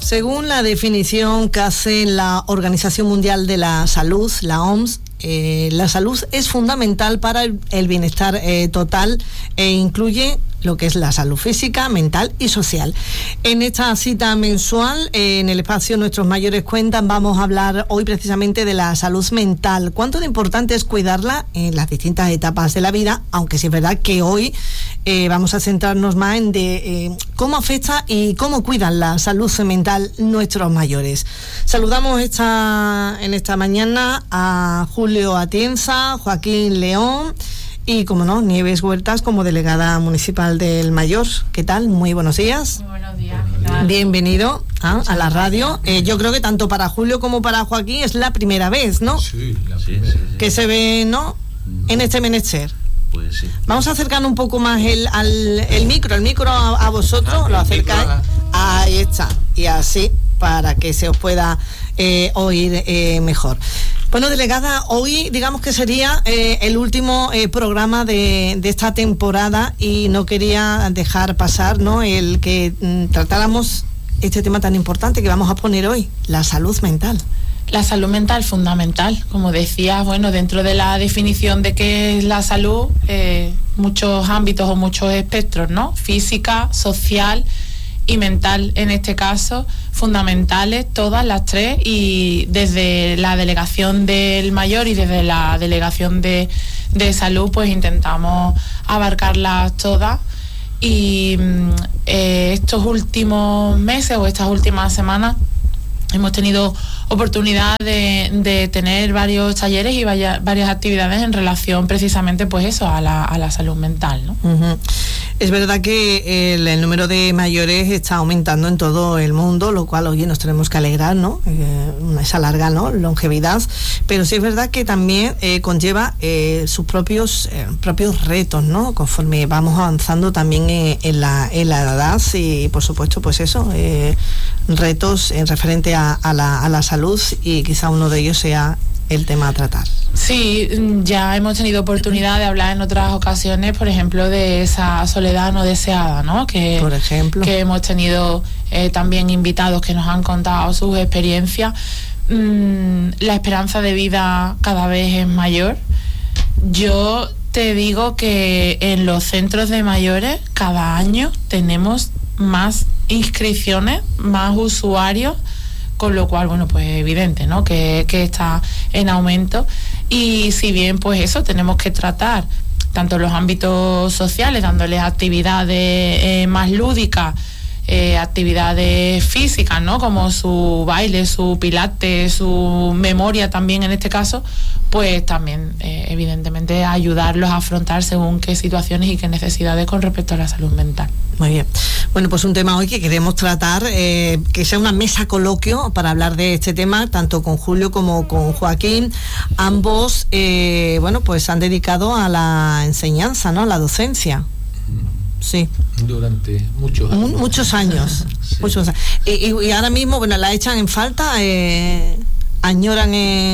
Según la definición que hace la Organización Mundial de la Salud, la OMS, la salud es fundamental para el bienestar total e incluye lo que es la salud física, mental y social. En esta cita mensual, en el espacio Nuestros Mayores Cuentan, vamos a hablar hoy precisamente de la salud mental. Cuánto de importante es cuidarla en las distintas etapas de la vida, aunque sí es verdad que hoy vamos a centrarnos más en cómo afecta y cómo cuidan la salud mental nuestros mayores. Saludamos en esta mañana a Julio Atienza, Joaquín León y, como no, Nieves Huertas como delegada municipal del Mayor. ¿Qué tal? Muy buenos días. Muy buenos días, ¿qué tal? Bienvenido a la radio. Yo creo que tanto para Julio como para Joaquín es la primera vez, ¿no? Sí, la primera. Sí. Que se ve, ¿no?, en este menester. Pues sí. Vamos a acercar un poco más el micro a vosotros, lo acercáis. Ahí está. Y así, para que se os pueda oír mejor. Bueno, delegada, hoy digamos que sería el último programa de esta temporada y no quería dejar pasar, ¿no?, el que tratáramos este tema tan importante que vamos a poner hoy, la salud mental. La salud mental fundamental, como decías, bueno, dentro de la definición de qué es la salud, muchos ámbitos o muchos espectros, ¿no? Física, social y mental, en este caso, fundamentales todas las tres, y desde la delegación del Mayor y desde la delegación de salud pues intentamos abarcarlas todas. Y estos últimos meses o estas últimas semanas hemos tenido oportunidad de tener varios talleres y varias actividades en relación precisamente pues eso, a la salud mental, ¿no? Uh-huh. Es verdad que el número de mayores está aumentando en todo el mundo, lo cual, oye, nos tenemos que alegrar, ¿no? Esa larga, ¿no?, longevidad, pero sí es verdad que también conlleva sus propios retos, ¿no?, conforme vamos avanzando también en la edad y, por supuesto, pues eso, retos en referente a la salud, y quizá uno de ellos sea el tema a tratar. Sí, ya hemos tenido oportunidad de hablar en otras ocasiones, por ejemplo, de esa soledad no deseada, ¿no? Por ejemplo, que hemos tenido también invitados que nos han contado sus experiencias. La esperanza de vida cada vez es mayor. Yo te digo que en los centros de mayores cada año tenemos más inscripciones, más usuarios, con lo cual, bueno, pues es evidente, ¿no?, que está en aumento. Y si bien, pues eso, tenemos que tratar tanto los ámbitos sociales, dándoles actividades más lúdicas, actividades físicas, ¿no?, como su baile, su pilates, su memoria también en este caso, pues también evidentemente ayudarlos a afrontar según qué situaciones y qué necesidades con respecto a la salud mental. Muy bien. Bueno, pues un tema hoy que queremos tratar, que sea una mesa coloquio para hablar de este tema, tanto con Julio como con Joaquín. Ambos, bueno, pues han dedicado a la enseñanza, ¿no?, a la docencia. Sí. Durante muchos años. Muchos años. Sí. Muchos años. Y ahora mismo, bueno, la echan en falta, añoran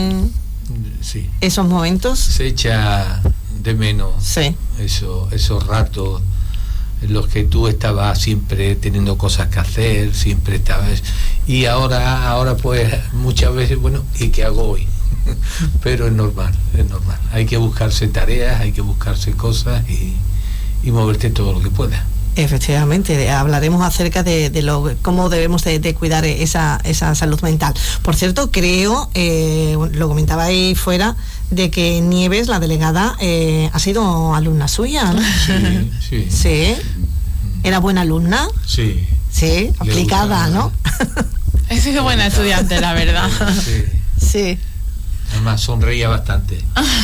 sí, esos momentos. Se echa de menos, sí, esos ratos en los que tú estabas siempre teniendo cosas que hacer, siempre estabas, y ahora pues muchas veces, bueno, ¿y qué hago hoy? Pero es normal. Hay que buscarse tareas, hay que buscarse cosas y moverte todo lo que puedas. Efectivamente, hablaremos acerca de cómo debemos de cuidar esa salud mental. Por cierto, creo, lo comentaba ahí fuera, de que Nieves, la delegada, ha sido alumna suya, ¿no? Sí. ¿Sí? ¿Era buena alumna? Sí. Sí, aplicada, ¿no? He sido buena estudiante, la verdad. Sí. Además sonreía bastante.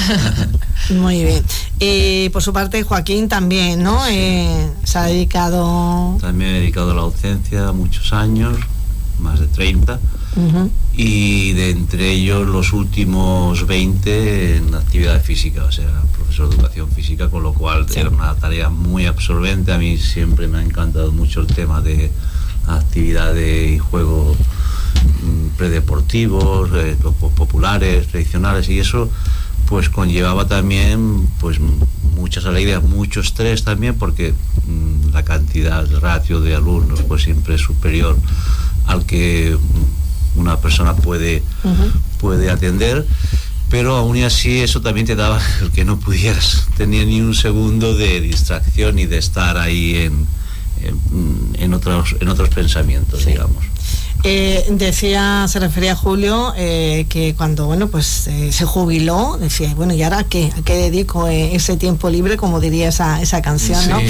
Muy bien. Por su parte, Joaquín también, ¿no? Sí. Se ha dedicado... También me he dedicado a la docencia muchos años, más de 30, uh-huh. Y de entre ellos los últimos 20 en actividad física, o sea, profesor de educación física, con lo cual sí, era una tarea muy absorbente. A mí siempre me ha encantado mucho el tema de actividades y juegos predeportivos, populares, tradicionales, y eso pues conllevaba también pues muchas alegrías, mucho estrés también, porque la cantidad, el ratio de alumnos pues siempre es superior al que una persona puede atender, pero aún y así eso también te daba el que no pudieras tener ni un segundo de distracción y de estar ahí en otros pensamientos, sí, digamos. Se refería a Julio que cuando se jubiló, decía, bueno, ¿y ahora a qué dedico ese tiempo libre, como diría esa canción, ¿no?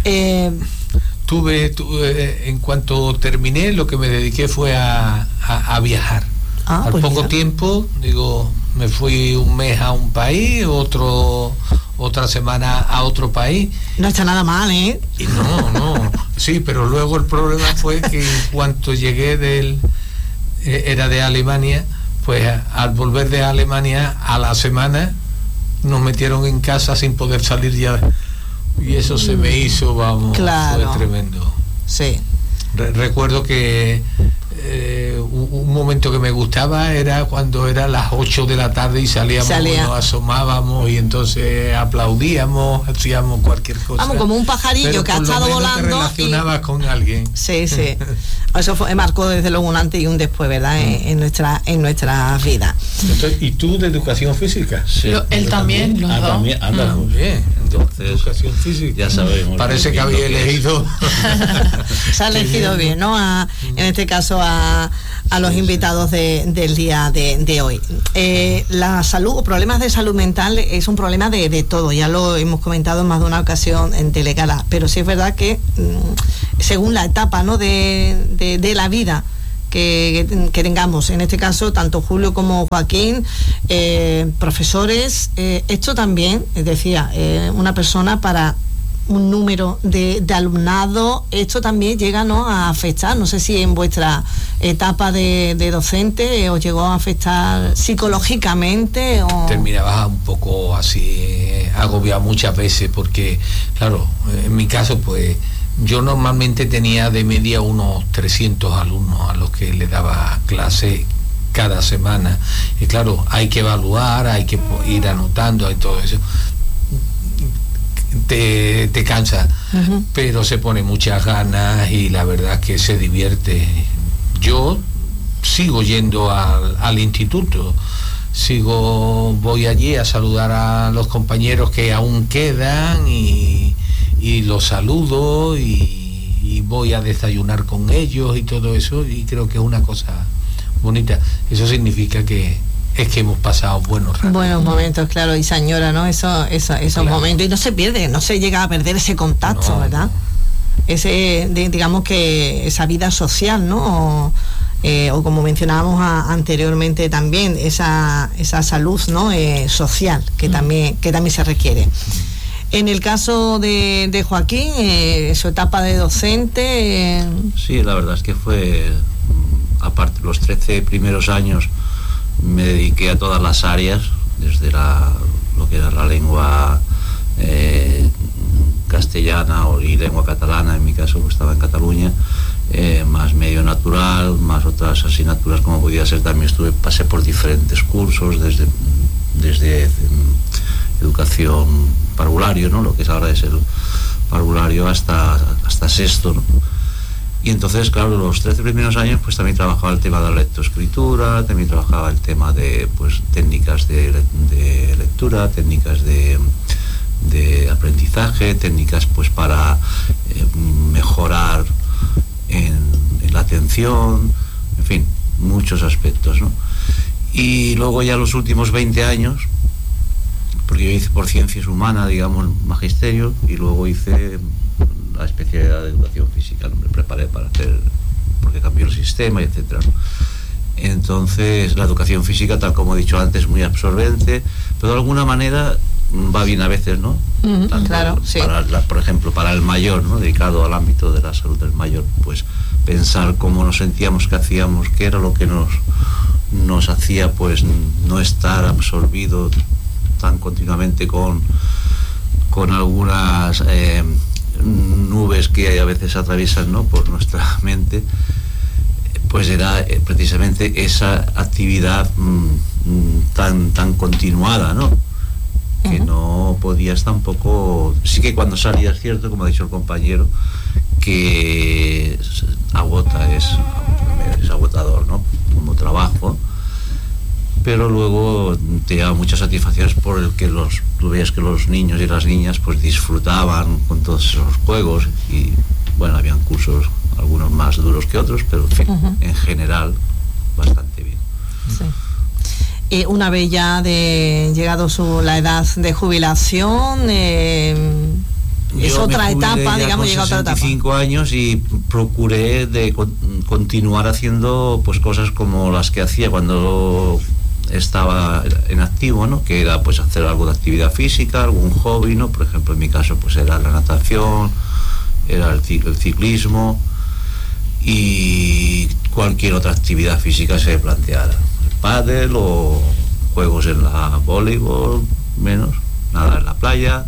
Tuve en cuanto terminé, lo que me dediqué fue a viajar. Al pues poco tiempo, me fui un mes a un país, otra semana a otro país. No está nada mal, ¿eh? Y no, sí, pero luego el problema fue que en cuanto llegué era de Alemania, pues al volver de Alemania a la semana nos metieron en casa sin poder salir ya, y eso se me hizo, claro, fue tremendo. Sí. Recuerdo que un momento que me gustaba era cuando eran las 8 de la tarde y salíamos, nos asomábamos y entonces aplaudíamos, hacíamos cualquier cosa. Vamos, como un pajarillo. Pero que ha estado volando. Te relacionabas con alguien. Sí. Eso marcó desde luego un antes y un después, ¿verdad? En nuestra vida. Entonces, ¿y tú de educación física? Sí. Él también, los dos. También, bien. Entonces, educación física. Ya sabemos. Parece que había elegido. Se ha elegido bien, ¿no? En este caso a los invitados del día de hoy. La salud o problemas de salud mental es un problema de todo, ya lo hemos comentado en más de una ocasión en Telegala, pero sí es verdad que según la etapa, ¿no?, de la vida que tengamos, en este caso tanto Julio como Joaquín, profesores, esto también, decía, una persona para un número de alumnado, esto también llega, ¿no?, a afectar. No sé si en vuestra etapa de docente os llegó a afectar psicológicamente o... Terminabas un poco así agobiado muchas veces, porque claro, en mi caso pues yo normalmente tenía de media unos 300 alumnos a los que le daba clase cada semana, y claro, hay que evaluar, hay que ir anotando, hay todo eso. Te cansa, pero se pone muchas ganas y la verdad es que se divierte. Yo sigo yendo al instituto, voy allí a saludar a los compañeros que aún quedan y los saludo y voy a desayunar con ellos y todo eso, y creo que es una cosa bonita. Eso significa que hemos pasado buenos ratos. Buenos momentos, claro, y se añora, ¿no? Esos claro, momentos, y no se pierde, no se llega a perder ese contacto, no, ¿verdad? Digamos que esa vida social, ¿no? O como mencionábamos anteriormente también, esa salud, ¿no?, social que también se requiere. En el caso de Joaquín, su etapa de docente... Sí, la verdad es que fue, aparte los 13 primeros años, me dediqué a todas las áreas, desde lo que era la lengua castellana y lengua catalana, en mi caso pues estaba en Cataluña, más medio natural, más otras asignaturas como podía ser. También pasé por diferentes cursos, desde educación parvulario, ¿no?, lo que ahora es el parvulario, hasta sexto, ¿no? Y entonces, claro, los 13 primeros años pues también trabajaba el tema de la lectoescritura, también trabajaba el tema de pues técnicas de lectura, técnicas de aprendizaje, técnicas pues para mejorar en la atención, en fin, muchos aspectos, ¿no? Y luego ya los últimos 20 años, porque yo hice por ciencias humanas, digamos, magisterio, y luego hice la especialidad de educación física, me preparé para hacer, porque cambió el sistema, etcétera, ¿no? Entonces la educación física, tal como he dicho antes, muy absorbente, pero de alguna manera va bien a veces, ¿no? Claro, sí. Por ejemplo, para el mayor, ¿no?, dedicado al ámbito de la salud del mayor, pues pensar cómo nos sentíamos, qué hacíamos, qué era lo que nos hacía pues no estar absorbido tan continuamente con algunas nubes que a veces atraviesan, ¿no?, por nuestra mente. Pues era precisamente esa actividad tan continuada, ¿no?, que no podías tampoco... Sí que cuando salías, es cierto, como ha dicho el compañero, que agota, agotador, ¿no? Como trabajo, pero luego te lleva muchas satisfacciones por el que tú veías que los niños y las niñas pues disfrutaban con todos esos juegos, y bueno, habían cursos, algunos más duros que otros, pero en fin, en general bastante bien. Sí. Y una vez ya llegado la edad de jubilación, es otra etapa, digamos, llega otra etapa. 65 años y procuré de continuar haciendo pues cosas como las que hacía cuando estaba en activo, ¿no? Que era pues hacer algo de actividad física, algún hobby, ¿no? Por ejemplo, en mi caso pues era la natación, era el ciclismo y cualquier otra actividad física se planteara. El pádel o juegos en la voleibol, menos, nada en la playa.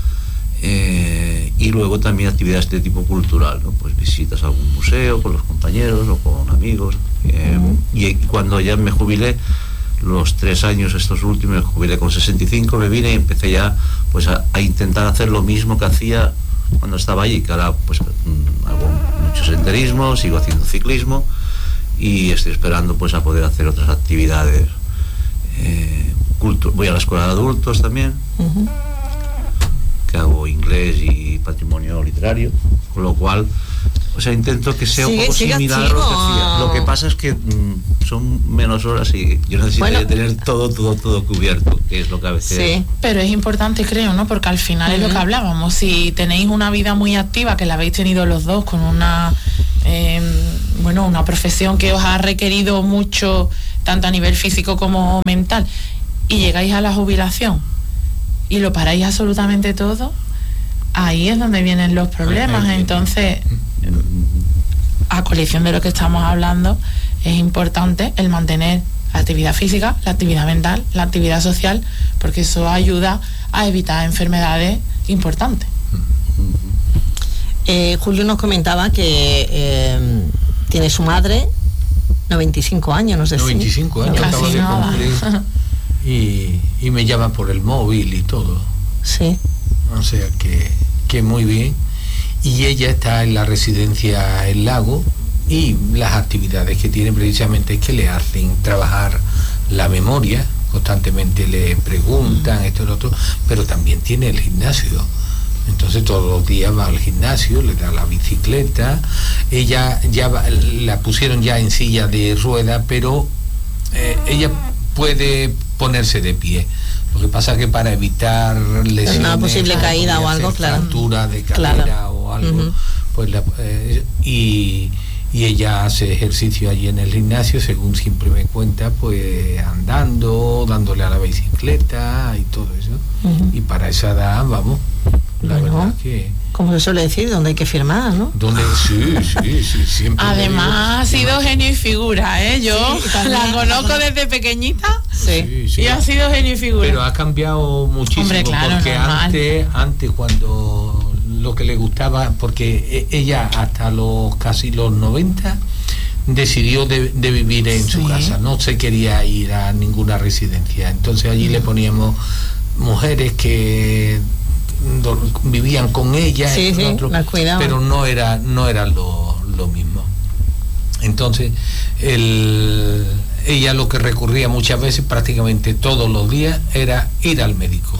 Y luego también actividades de tipo cultural, ¿no? Pues visitas a algún museo con los compañeros o con amigos. Y cuando ya me jubilé, los 3 años estos últimos, me jubilé con 65, me vine y empecé ya pues a intentar hacer lo mismo que hacía cuando estaba allí, que ahora pues hago mucho senderismo, sigo haciendo ciclismo y estoy esperando pues a poder hacer otras actividades. Voy a la escuela de adultos también, que hago inglés y patrimonio literario, con lo cual, o sea, intento que sea un poco similar a lo que hacía. Lo que pasa es que son menos horas y yo necesito tener todo cubierto, que es lo que a veces... Sí, pero es importante, creo, ¿no? Porque al final es lo que hablábamos. Si tenéis una vida muy activa, que la habéis tenido los dos, con una profesión que os ha requerido mucho, tanto a nivel físico como mental, y llegáis a la jubilación y lo paráis absolutamente todo, ahí es donde vienen los problemas. Entonces, a colección de lo que estamos hablando, es importante el mantener la actividad física, la actividad mental, la actividad social, porque eso ayuda a evitar enfermedades importantes. Julio nos comentaba que tiene su madre 95 años, no sé 95 años, casi acaba de cumplir, y me llama por el móvil y todo. Sí. O sea que muy bien. Y ella está en la residencia El Lago, y las actividades que tiene precisamente es que le hacen trabajar la memoria, constantemente le preguntan esto y lo otro, pero también tiene el gimnasio. Entonces todos los días va al gimnasio, le da la bicicleta. Ella la pusieron ya en silla de rueda, pero ella puede ponerse de pie. Lo que pasa es que para evitar lesiones, una posible caída o algo, claro, fractura de cadera o algo, pues y ella hace ejercicio allí en el gimnasio, según siempre me cuenta, pues andando, dándole a la bicicleta y todo eso. Y para esa edad, vamos, la verdad que... Como se suele decir, donde hay que firmar, ¿no? Sí, siempre. Además ha sido genio y figura, ¿eh? Yo la conozco desde pequeñita, y ha sido genio y figura. Pero ha cambiado muchísimo. Hombre, claro, porque antes cuando lo que le gustaba, porque ella hasta casi los 90 decidió de vivir en su casa, no se quería ir a ninguna residencia. Entonces allí le poníamos mujeres que vivían con ella, pero no era lo mismo. Entonces ella lo que recurría muchas veces, prácticamente todos los días, era ir al médico.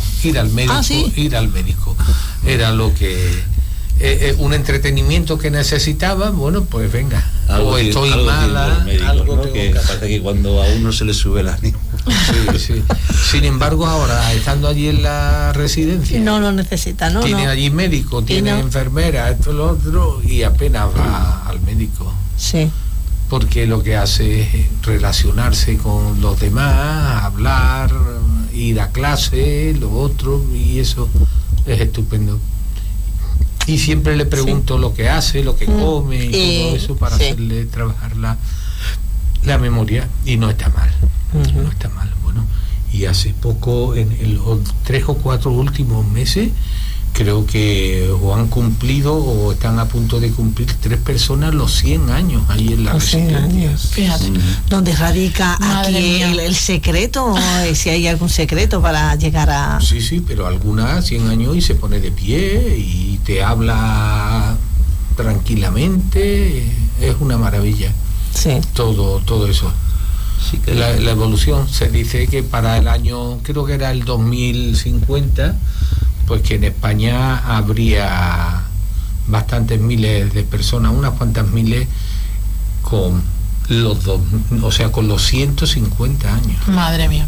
Era lo que un entretenimiento que necesitaba. Bueno, pues venga, algo estoy mala, algo, ¿no? Que aparte que cuando a uno se le sube el ánimo. Sí. Sin embargo, ahora estando allí en la residencia, no lo necesita, ¿no? Tiene allí médico, tiene enfermera, esto lo otro, y apenas va al médico. Sí. Porque lo que hace es relacionarse con los demás, hablar, ir a clase, lo otro, y eso es estupendo. Y siempre le pregunto lo que hace, lo que come y todo eso para hacerle trabajar la memoria, y no está mal. No está mal. Bueno, y hace poco, en los 3 o 4 últimos meses, creo que o han cumplido o están a punto de cumplir 3 personas los 100 años ahí en la residencia. Fíjate. ¿Dónde radica aquí el secreto? Si hay algún secreto para llegar a... Sí, pero algunas 100 años y se pone de pie y te habla tranquilamente. Es una maravilla. Sí. Todo eso. Sí que La evolución se dice que para el año, creo que era el 2050, pues que en España habría bastantes miles de personas, unas cuantas miles con con los 150 años. Madre mía.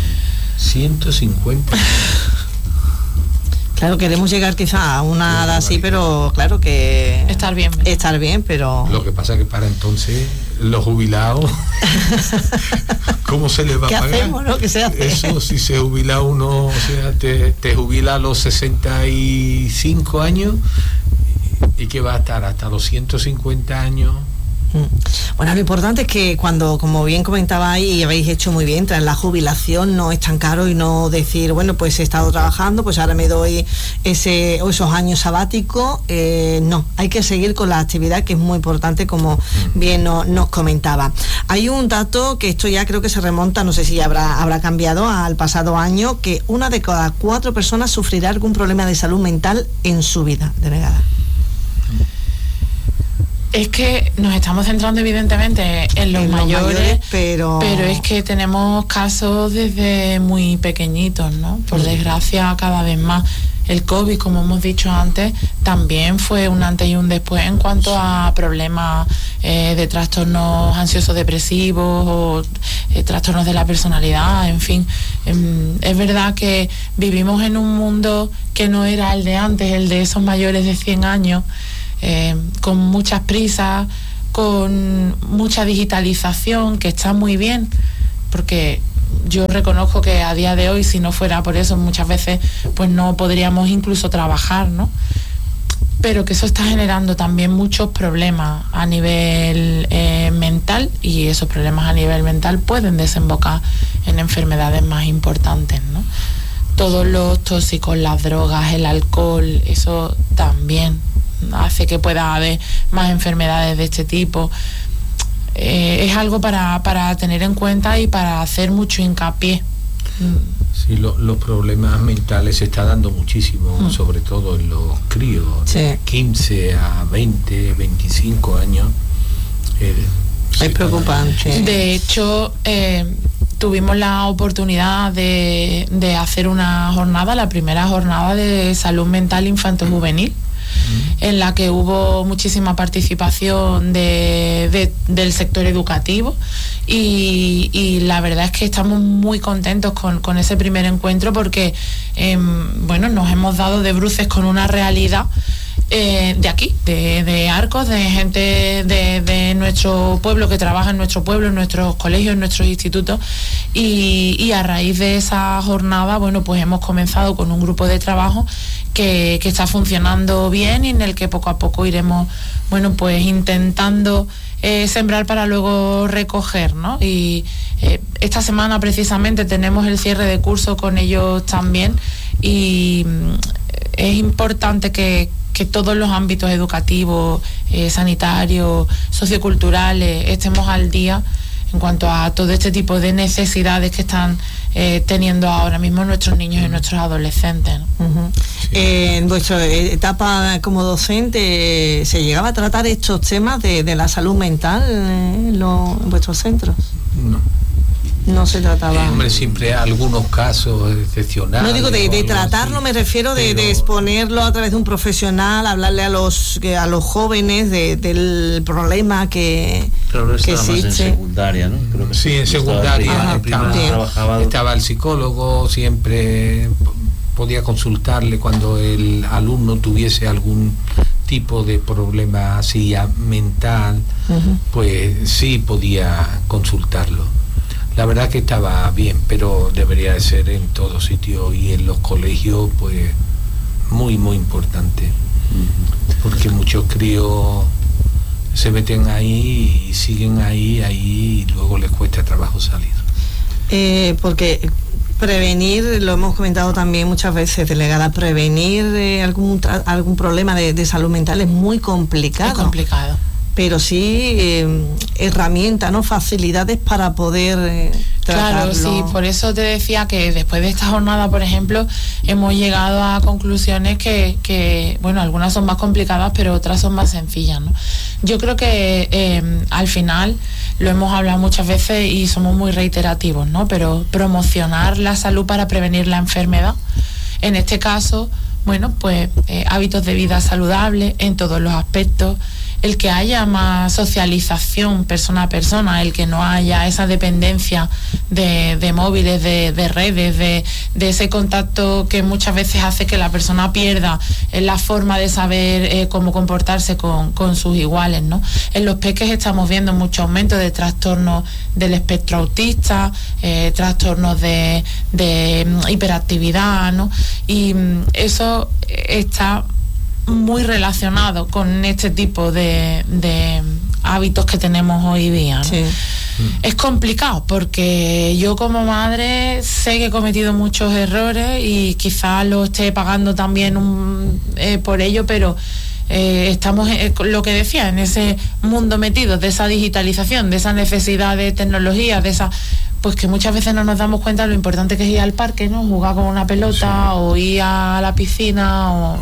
150. Claro, queremos llegar quizá a una edad así, pero claro que... Estar bien, pero... Lo que pasa es que para entonces los jubilados, ¿cómo se les va a pagar? ¿Qué hacemos, no? ¿Qué se hace? Eso, si se jubila uno, o sea, te jubila a los 65 años y que va a estar hasta los 150 años. Bueno, lo importante es que cuando, como bien comentabais y habéis hecho muy bien, tras la jubilación no es tan caro y no decir, bueno, pues he estado trabajando, pues ahora me doy esos años sabáticos. No, hay que seguir con la actividad, que es muy importante, como bien nos comentaba. Hay un dato que esto ya creo que se remonta, no sé si habrá cambiado al pasado año, que 1 de cada 4 personas sufrirá algún problema de salud mental en su vida, delegada. Es que nos estamos centrando evidentemente en los mayores, pero es que tenemos casos desde muy pequeñitos, ¿no? Por desgracia, cada vez más. El COVID, como hemos dicho antes, también fue un antes y un después en cuanto a problemas de trastornos ansiosos depresivos o trastornos de la personalidad, en fin. Es verdad que vivimos en un mundo que no era el de antes, el de esos mayores de 100 años, con muchas prisas, con mucha digitalización, que está muy bien, porque yo reconozco que a día de hoy, si no fuera por eso, muchas veces pues no podríamos incluso trabajar, ¿no? Pero que eso está generando también muchos problemas a nivel mental, y esos problemas a nivel mental pueden desembocar en enfermedades más importantes, ¿no? Todos los tóxicos, las drogas, el alcohol, eso también hace que pueda haber más enfermedades de este tipo. Es algo para tener en cuenta y para hacer mucho hincapié. Sí, los problemas mentales se está dando muchísimo, sobre todo en los críos, sí, de 15 a 20, 25 años. Es preocupante. De hecho, tuvimos la oportunidad de hacer una jornada, la primera jornada de salud mental infanto-juvenil, en la que hubo muchísima participación del sector educativo, y la verdad es que estamos muy contentos con ese primer encuentro, porque nos hemos dado de bruces con una realidad de aquí, de Arcos, de gente de nuestro pueblo, que trabaja en nuestro pueblo, en nuestros colegios, en nuestros institutos, y a raíz de esa jornada, pues hemos comenzado con un grupo de trabajo que está funcionando bien, y en el que poco a poco iremos, intentando sembrar para luego recoger, ¿no? Y esta semana precisamente tenemos el cierre de curso con ellos también, y es importante que todos los ámbitos educativos, sanitarios, socioculturales, estemos al día en cuanto a todo este tipo de necesidades que están teniendo ahora mismo nuestros niños y nuestros adolescentes, ¿no? Sí. En vuestra etapa como docente, ¿se llegaba a tratar estos temas de la salud mental en vuestros centros? No se trataba. Hombre, siempre algunos casos excepcionales. No digo de tratarlo, así, me refiero de exponerlo a través de un profesional, hablarle a los jóvenes del problema que existe. Más en secundaria, ¿no? Creo que sí, en secundaria. Estaba el psicólogo, siempre podía consultarle cuando el alumno tuviese algún tipo de problema así mental, pues sí podía consultarlo. La verdad que estaba bien, pero debería de ser en todo sitio, y en los colegios pues muy importante, porque muchos críos se meten ahí y siguen ahí y luego les cuesta trabajo salir. Porque prevenir, lo hemos comentado también muchas veces, delegada, prevenir algún problema de salud mental es muy complicado. Es complicado. Pero sí herramientas, ¿no? Facilidades para poder tratarlo. Claro, sí, por eso te decía que después de esta jornada, por ejemplo, hemos llegado a conclusiones que algunas son más complicadas, pero otras son más sencillas, ¿no? Yo creo que al final lo hemos hablado muchas veces y somos muy reiterativos, ¿no? Pero promocionar la salud para prevenir la enfermedad. En este caso, bueno, pues hábitos de vida saludables en todos los aspectos, el que haya más socialización persona a persona, el que no haya esa dependencia de móviles, de redes, de ese contacto que muchas veces hace que la persona pierda la forma de saber cómo comportarse con sus iguales, ¿no? En los peques estamos viendo mucho aumento de trastornos del espectro autista, trastornos de hiperactividad, ¿no? Y eso está muy relacionado con este tipo de hábitos que tenemos hoy día, ¿no? Sí. Es complicado porque yo como madre sé que he cometido muchos errores y quizás lo esté pagando también por ello, pero estamos, lo que decía, en ese mundo metido de esa digitalización, de esa necesidad de tecnología, de esa, pues que muchas veces no nos damos cuenta de lo importante que es ir al parque, ¿no? Jugar con una pelota, sí, o ir a la piscina, o...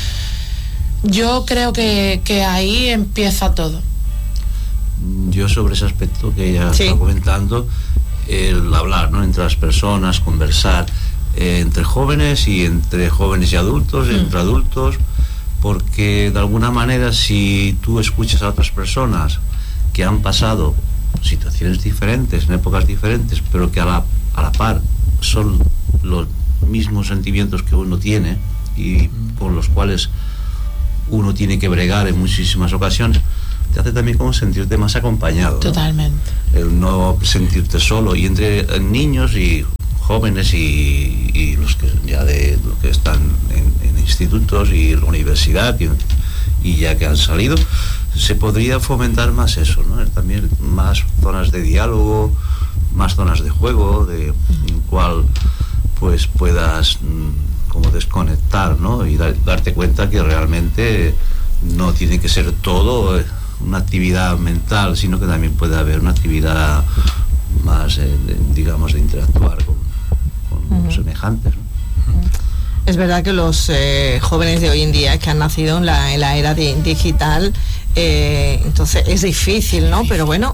Yo creo que ahí empieza todo. Yo sobre ese aspecto que ella sí está comentando, el hablar, ¿no?, entre las personas, conversar entre jóvenes y entre jóvenes y adultos, entre adultos, porque de alguna manera si tú escuchas a otras personas que han pasado situaciones diferentes, en épocas diferentes, pero que a la par son los mismos sentimientos que uno tiene y con los cuales uno tiene que bregar en muchísimas ocasiones, te hace también como sentirte más acompañado, ¿no? Totalmente. El no sentirte solo, y entre niños y jóvenes y los que ya de los que están en institutos y la universidad y ya que han salido, se podría fomentar más eso, ¿no? También más zonas de diálogo, más zonas de juego, en cual pues puedas como desconectar, ¿no? Y darte cuenta que realmente no tiene que ser todo una actividad mental, sino que también puede haber una actividad más, digamos, de interactuar con los semejantes, ¿no? Es verdad que los jóvenes de hoy en día que han nacido en la era digital, entonces es difícil, ¿no? Pero bueno,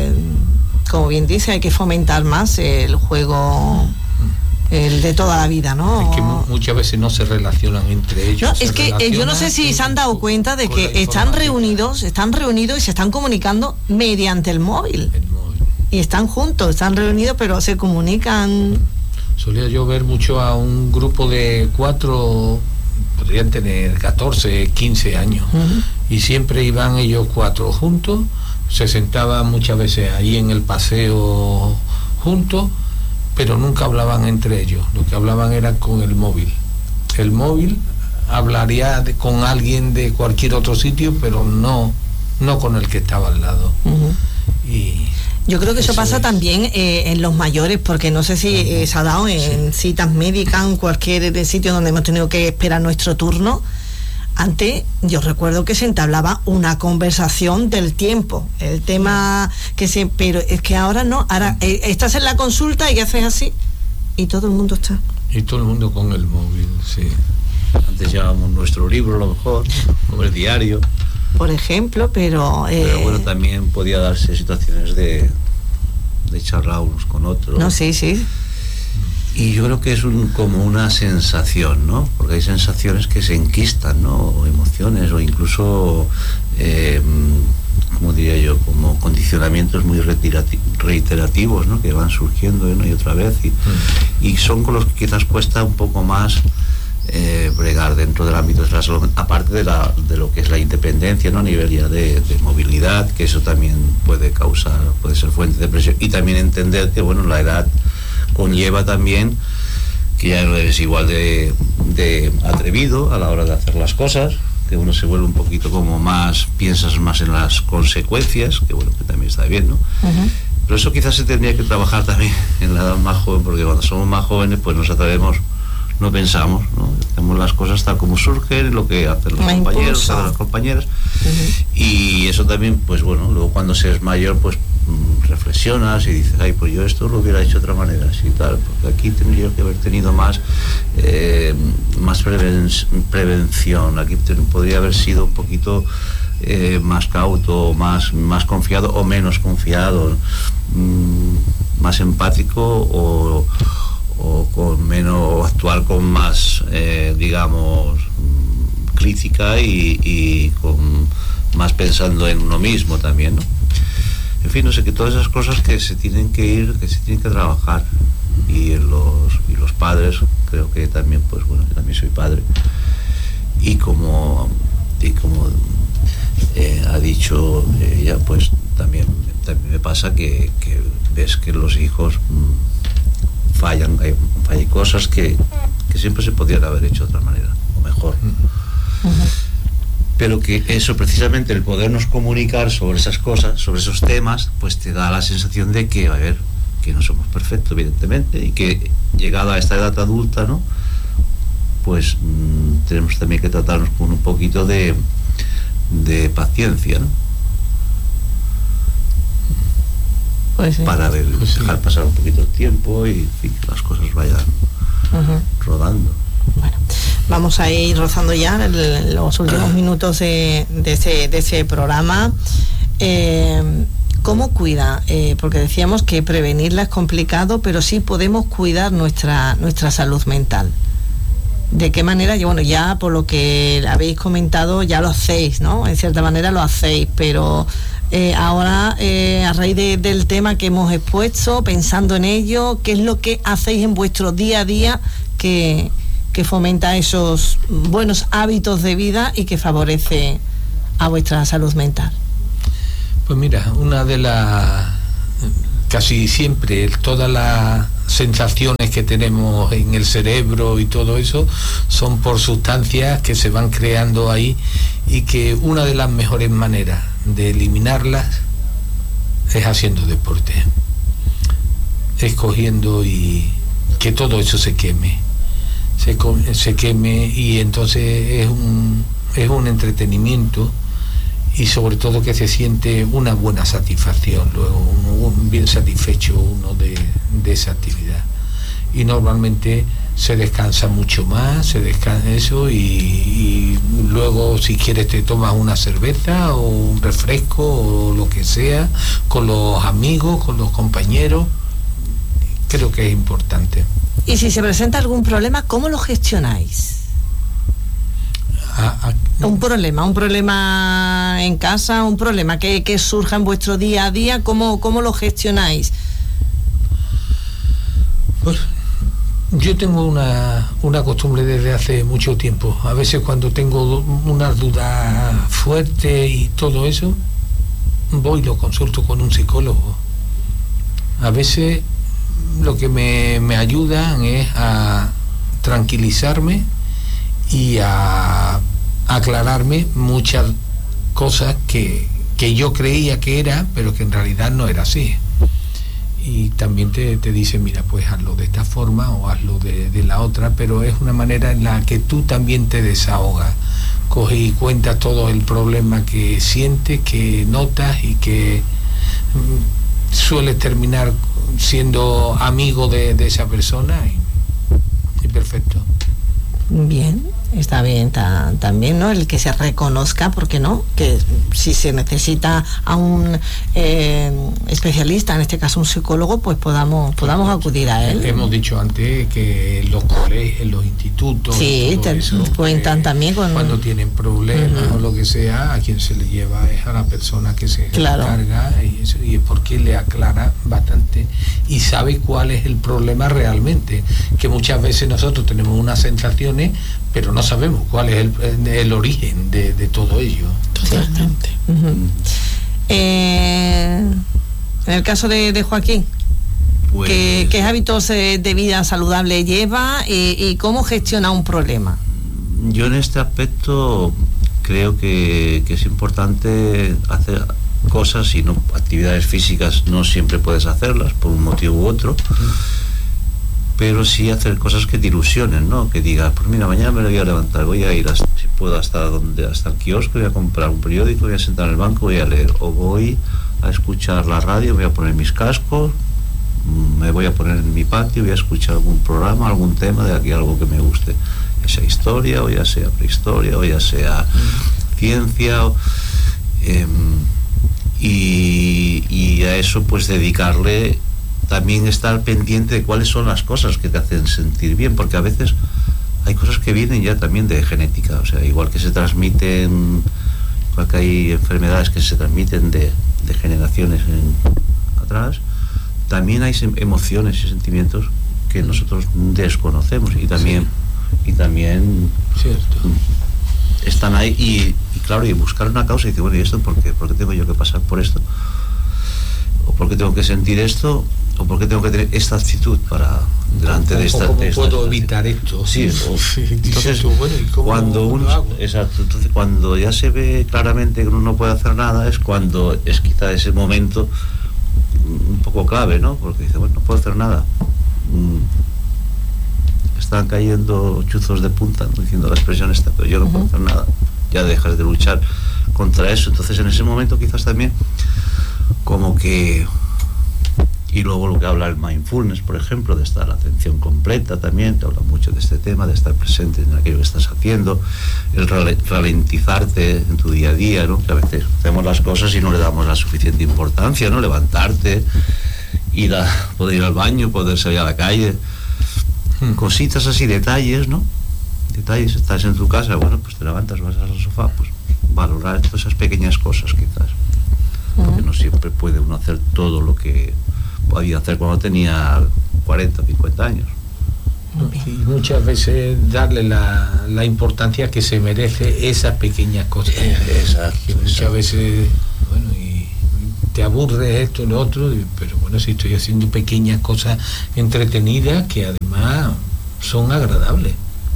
como bien dice, hay que fomentar más el juego, el de toda la vida, ¿no? Es que muchas veces no se relacionan entre ellos. No, es que yo no sé si se han dado cuenta de que están reunidos y se están comunicando mediante el móvil. Y están juntos, están reunidos, pero se comunican. Solía yo ver mucho a un grupo de 4, podrían tener 14, 15 años, y siempre iban ellos 4 juntos, se sentaban muchas veces ahí en el paseo juntos, pero nunca hablaban entre ellos. Lo que hablaban era con el móvil. El móvil hablaría con alguien de cualquier otro sitio, pero no con el que estaba al lado. Y yo creo que eso pasa también en los mayores, porque no sé si se ha dado en citas médicas, en cualquier sitio donde hemos tenido que esperar nuestro turno. Antes yo recuerdo que se entablaba una conversación del tiempo, el tema pero es que ahora no, ahora estás en la consulta y haces así y todo el mundo está. Y todo el mundo con el móvil, sí. Antes llevábamos nuestro libro a lo mejor, o el diario, por ejemplo, pero bueno, también podía darse situaciones de charlar unos con otros. No, sí. Y yo creo que es como una sensación, ¿no? Porque hay sensaciones que se enquistan, ¿no? O emociones, o incluso, como diría yo, como condicionamientos muy reiterativos, ¿no? Que van surgiendo una y otra vez, y son con los que quizás cuesta un poco más bregar dentro del ámbito de la salud, aparte de lo que es la independencia, ¿no? A nivel ya de movilidad, que eso también puede ser fuente de presión, y también entender que, bueno, la edad conlleva también que ya no eres igual de atrevido a la hora de hacer las cosas, que uno se vuelve un poquito como piensas más en las consecuencias, que bueno, que también está bien, ¿no? Pero eso quizás se tendría que trabajar también en la edad más joven, porque cuando somos más jóvenes pues nos atrevemos, no pensamos, ¿no? Hacemos las cosas tal como surgen, lo que hacen los compañeros, las compañeras, y eso también, pues bueno, luego cuando seas mayor, pues reflexionas y dices, ay, pues yo esto lo hubiera hecho de otra manera, así tal, porque aquí tendría que haber tenido más prevención, aquí podría haber sido un poquito más cauto, más confiado o menos confiado, más empático o con menos, actuar con más, digamos, crítica y con más pensando en uno mismo también, ¿no? En fin, no sé, que todas esas cosas que se tienen que trabajar, y los padres, creo que también, pues bueno, yo también soy padre, y como ha dicho ella, pues también me pasa que ves que los hijos fallan, hay cosas que siempre se podrían haber hecho de otra manera, o mejor. Pero que eso, precisamente, el podernos comunicar sobre esas cosas, sobre esos temas, pues te da la sensación de que, a ver, que no somos perfectos, evidentemente, y que llegado a esta edad adulta, ¿no?, pues tenemos también que tratarnos con un poquito de paciencia, ¿no? Pues sí. Para dejar pasar un poquito el tiempo y, en fin, que las cosas vayan rodando. Bueno, vamos a ir rozando ya los últimos minutos de ese programa. ¿Cómo cuida? Porque decíamos que prevenirla es complicado, pero sí podemos cuidar nuestra salud mental. ¿De qué manera? Bueno, ya por lo que habéis comentado ya lo hacéis, ¿no? En cierta manera lo hacéis, pero ahora, a raíz del tema que hemos expuesto, pensando en ello, ¿qué es lo que hacéis en vuestro día a día que fomenta esos buenos hábitos de vida y que favorece a vuestra salud mental? Pues mira, una de las, casi siempre, todas las sensaciones que tenemos en el cerebro y todo eso son por sustancias que se van creando ahí, y que una de las mejores maneras de eliminarlas es haciendo deporte, escogiendo y que todo eso se queme, y entonces es un entretenimiento, y sobre todo que se siente una buena satisfacción, luego bien satisfecho uno de esa actividad, y normalmente se descansa mucho más, y luego, si quieres, te tomas una cerveza o un refresco o lo que sea, con los amigos, con los compañeros. Creo que es importante. Y si se presenta algún problema, ¿cómo lo gestionáis? Un problema en casa, un problema que surja en vuestro día a día, ¿cómo lo gestionáis? Pues yo tengo una costumbre desde hace mucho tiempo. A veces, cuando tengo una duda fuerte y todo eso, voy y lo consulto con un psicólogo. A veces lo que me ayudan es a tranquilizarme y a aclararme muchas cosas que yo creía que era, pero que en realidad no era así. Y también te dicen, mira, pues hazlo de esta forma o hazlo de la otra, pero es una manera en la que tú también te desahogas, coges y cuentas todo el problema que sientes, que notas, y que sueles terminar siendo amigo de esa persona, y perfecto. Bien, está bien también, ¿no? El que se reconozca, ¿por qué no? Que si se necesita a un especialista, en este caso un psicólogo, pues podamos acudir a él. Hemos dicho antes que en los colegios, en los institutos, sí, todo eso, cuentan también con... Cuando tienen problemas o lo que sea, a quien se le lleva es a la persona que se encarga, y es porque le aclara bastante y sabe cuál es el problema realmente, que muchas veces nosotros tenemos unas sensaciones, pero no sabemos cuál es el origen de todo ello. Totalmente. En el caso de Joaquín, pues, ¿qué hábitos de vida saludable lleva y cómo gestiona un problema? Yo en este aspecto creo que es importante hacer cosas, y no actividades físicas no siempre puedes hacerlas por un motivo u otro, pero sí hacer cosas que te ilusionen, ¿no? Que digas, pues mira, mañana me voy a levantar, voy a ir, si puedo, hasta el kiosco, voy a comprar un periódico, voy a sentar en el banco, voy a leer, o voy a escuchar la radio, voy a poner mis cascos, me voy a poner en mi patio, voy a escuchar algún programa, algún tema de aquí, algo que me guste, ya sea historia, o ya sea prehistoria, o ya sea ciencia, y a eso pues dedicarle, también estar pendiente de cuáles son las cosas que te hacen sentir bien, porque a veces hay cosas que vienen ya también de genética, o sea, igual que se transmiten, igual que hay enfermedades que se transmiten de generaciones atrás, también hay emociones y sentimientos que nosotros desconocemos y también cierto, están ahí, y claro, y buscar una causa y decir, bueno, ¿y esto por qué? ¿Por qué tengo yo que pasar por esto? ¿O por qué tengo que sentir esto? ¿O por qué tengo que tener esta actitud para delante de esta? ¿Cómo puedo evitar esto? Sí, entonces, bueno, ¿y cómo cuando uno, exacto, entonces cuando ya se ve claramente que uno no puede hacer nada, es cuando es quizá ese momento un poco clave, ¿no? Porque dice, bueno, no puedo hacer nada. Están cayendo chuzos de punta, ¿no? Diciendo la expresión esta, pero yo no puedo hacer nada. Ya dejas de luchar contra eso. Entonces en ese momento quizás también como que, y luego lo que habla el mindfulness, por ejemplo, de estar la atención completa también, te habla mucho de este tema, de estar presente en aquello que estás haciendo, el ralentizarte en tu día a día, ¿no? Que a veces hacemos las cosas y no le damos la suficiente importancia, ¿no? Levantarte, poder ir al baño, poder salir a la calle, cositas así, detalles, ¿no? Detalles, estás en tu casa, bueno, pues te levantas, vas al sofá, pues valorar todas esas pequeñas cosas quizás, porque no siempre puede uno hacer todo lo que podía hacer cuando tenía 40 o 50 años. Y muchas veces darle la importancia que se merece esas pequeñas cosas. Exacto. Muchas veces, bueno, y te aburre esto y lo otro, pero bueno, si estoy haciendo pequeñas cosas entretenidas que además son agradables.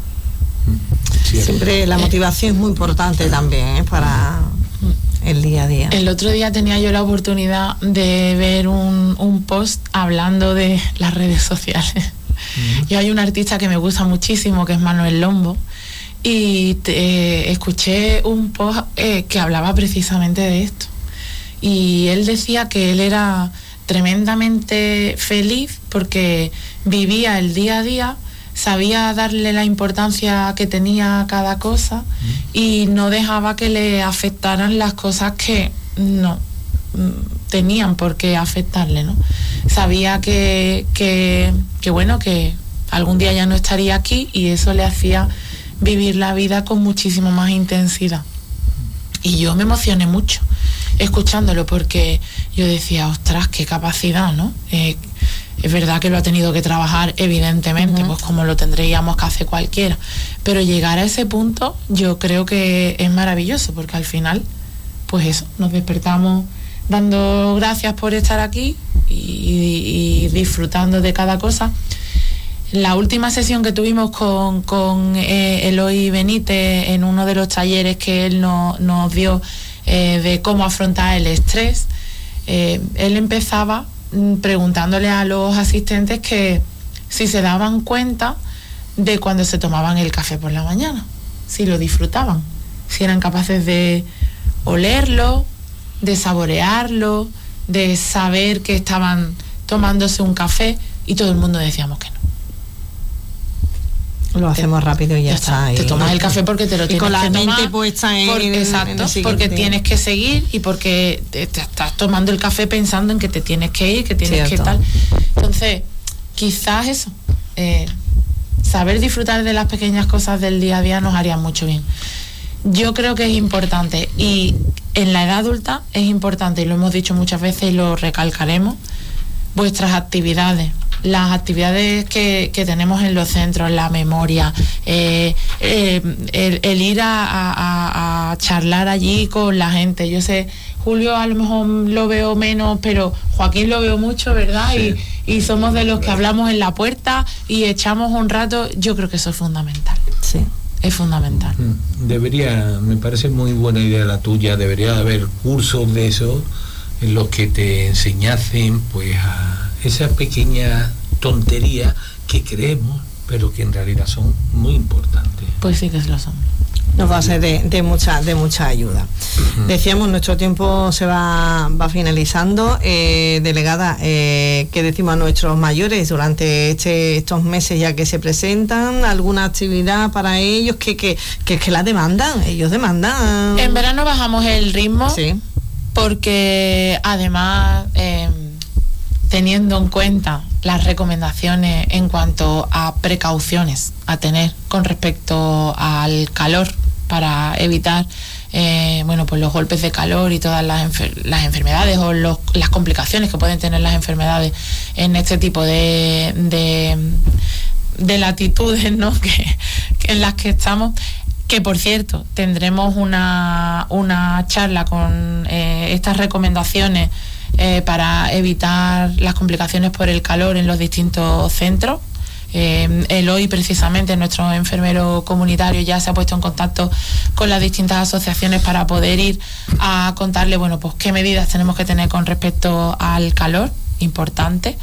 Siempre la motivación es muy importante también, para el día a día. El otro día tenía yo la oportunidad de ver un post hablando de las redes sociales. Yo hay un artista que me gusta muchísimo, que es Manuel Lombo, y escuché un post que hablaba precisamente de esto. Y él decía que él era tremendamente feliz porque vivía el día a día, sabía darle la importancia que tenía a cada cosa y no dejaba que le afectaran las cosas que no tenían por qué afectarle, ¿no? Sabía que bueno, que algún día ya no estaría aquí, y eso le hacía vivir la vida con muchísimo más intensidad. Y yo me emocioné mucho escuchándolo, porque yo decía, ostras, qué capacidad, ¿no? Es verdad que lo ha tenido que trabajar, evidentemente, pues como lo tendríamos que hacer cualquiera, pero llegar a ese punto yo creo que es maravilloso, porque al final, pues eso, nos despertamos dando gracias por estar aquí y disfrutando de cada cosa. La última sesión que tuvimos con Eloy Benítez en uno de los talleres que él nos dio de cómo afrontar el estrés, él empezaba preguntándole a los asistentes que si se daban cuenta de cuando se tomaban el café por la mañana, si lo disfrutaban, si eran capaces de olerlo, de saborearlo, de saber que estaban tomándose un café, y todo el mundo decíamos que no. Lo hacemos rápido y ya está. Te tomas el café porque te lo tienes con la que tomar, mente puesta exacto, porque tienes que seguir y porque te estás tomando el café pensando en que te tienes que ir, que tienes que tal. Entonces, quizás eso, saber disfrutar de las pequeñas cosas del día a día nos haría mucho bien. Yo creo que es importante, y en la edad adulta es importante, y lo hemos dicho muchas veces y lo recalcaremos, vuestras actividades. Las actividades que tenemos en los centros, la memoria, el ir a charlar allí con la gente. Yo sé, Julio a lo mejor lo veo menos, pero Joaquín lo veo mucho, ¿verdad? Sí. Y somos de los que hablamos en la puerta y echamos un rato. Yo creo que eso es fundamental. Sí. Es fundamental. Me parece muy buena idea la tuya, debería haber cursos de eso en los que te enseñasen pues a esas pequeñas tonterías que creemos, pero que en realidad son muy importantes. Pues sí que lo son. nos va a ser de mucha ayuda. Decíamos, nuestro tiempo se va finalizando. Delegada, ¿qué decimos a nuestros mayores durante estos meses ya que se presentan? ¿Alguna actividad para ellos que la demandan? Ellos demandan. En verano bajamos el ritmo, sí, porque además, teniendo en cuenta las recomendaciones en cuanto a precauciones a tener con respecto al calor, para evitar pues los golpes de calor y todas las enfermedades o las complicaciones que pueden tener las enfermedades en este tipo de latitudes, ¿no? que en las que estamos. Que por cierto, tendremos una charla con estas recomendaciones para evitar las complicaciones por el calor en los distintos centros. Hoy precisamente nuestro enfermero comunitario ya se ha puesto en contacto con las distintas asociaciones para poder ir a contarle, pues qué medidas tenemos que tener con respecto al calor, importante.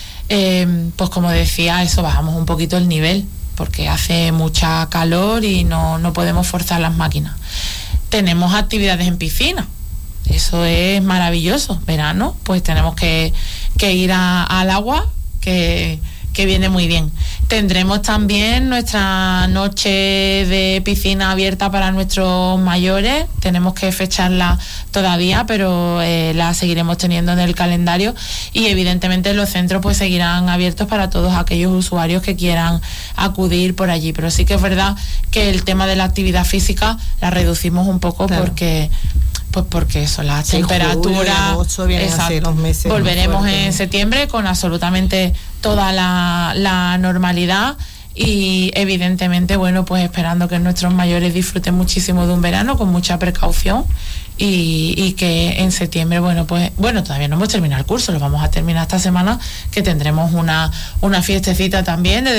Pues como decía, eso, bajamos un poquito el nivel, porque hace mucha calor y no podemos forzar las máquinas. Tenemos actividades en piscina, eso es maravilloso. Verano, pues tenemos que ir al agua, que viene muy bien. Tendremos también nuestra noche de piscina abierta para nuestros mayores. Tenemos que fecharla todavía, pero la seguiremos teniendo en el calendario, y evidentemente los centros pues seguirán abiertos para todos aquellos usuarios que quieran acudir por allí. Pero sí que es verdad que el tema de la actividad física la reducimos un poco, claro, porque eso, las temperaturas, volveremos en septiembre con absolutamente toda la normalidad, y evidentemente pues esperando que nuestros mayores disfruten muchísimo de un verano con mucha precaución, y que en septiembre todavía no hemos terminado el curso, lo vamos a terminar esta semana, que tendremos una fiestecita también de